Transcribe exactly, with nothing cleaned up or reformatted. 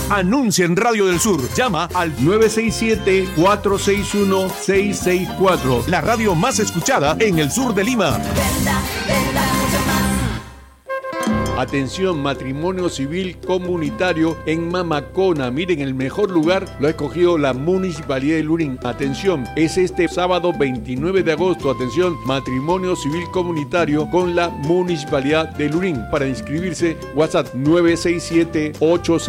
Anuncia en Radio del Sur. Llama al nueve seis siete, cuatro seis uno, seis seis cuatro. La radio más escuchada en el sur de Lima. Venda, venda, mucho más. Atención, matrimonio civil comunitario en Mamacona. Miren, el mejor lugar lo ha escogido la Municipalidad de Lurín. Atención, es este sábado veintinueve de agosto. Atención, matrimonio civil comunitario con la Municipalidad de Lurín. Para inscribirse, WhatsApp nueve seis siete, ocho